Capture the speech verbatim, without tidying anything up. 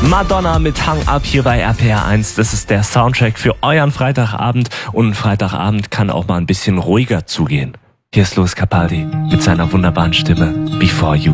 Madonna mit Hang Up hier bei R P R eins. Das ist der Soundtrack für euren Freitagabend. Und ein Freitagabend kann auch mal ein bisschen ruhiger zugehen. Hier ist Lewis Capaldi mit seiner wunderbaren Stimme Before You.